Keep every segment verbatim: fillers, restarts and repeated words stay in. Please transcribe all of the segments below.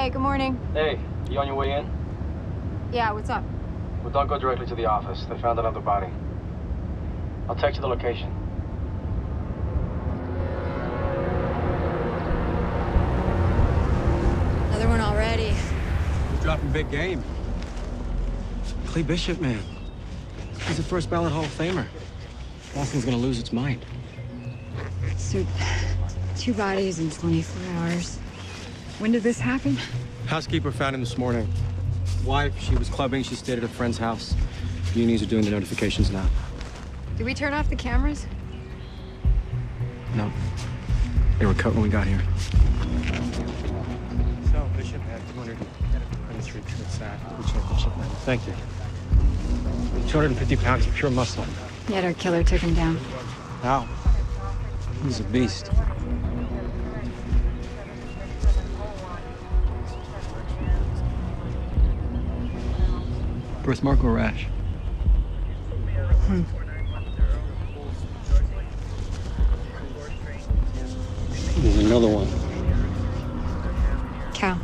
Hey, good morning. Hey, you on your way in? Yeah, what's up? Well, don't go directly to the office. They found another body. I'll text you the location. Another one already. We're dropping big game. Clay Bishop, man. He's a first ballot Hall of Famer. Boston's gonna lose its mind. So, two bodies in twenty-four hours. When did this happen? Housekeeper found him this morning. Wife, she was clubbing. She stayed at a friend's house. Unis are doing the notifications now. Did we turn off the cameras? No. They were cut when we got here. So, Bishop had two hundred twenty-three trips after the championship medal. Thank you. two hundred fifty pounds of pure muscle. Yet our killer took him down. How? He's a beast. Birthmark or rash? Hmm. There's another one. Cal.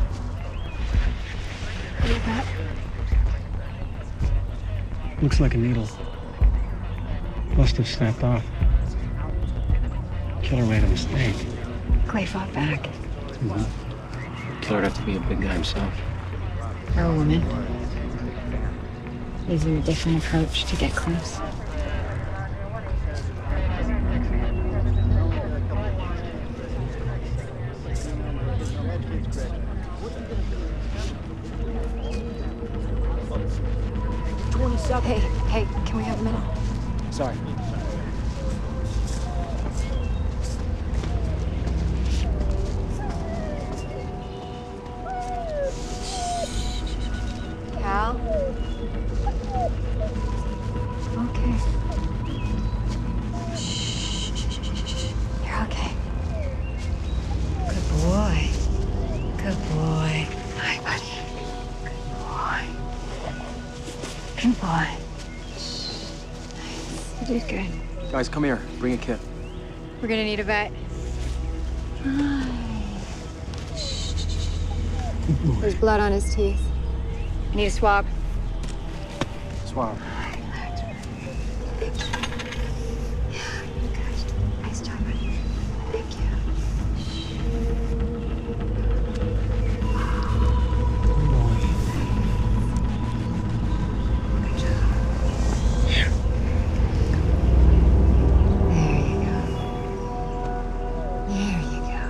Look at that. Looks like a needle. Must have snapped off. Killer made a mistake. Clay fought back. Mm-hmm. Killer'd have to be a big guy himself. Or a woman. Using a different approach to get close. Hey, hey, can we have a minute? Sorry. Cal? Okay. Shh. You're okay. Good boy. Good boy. Hi, buddy. Good boy. Good boy. Nice. You did good. Guys, come here. Bring a kit. We're gonna need a vet. There's blood on his teeth. I need a swab. Swab.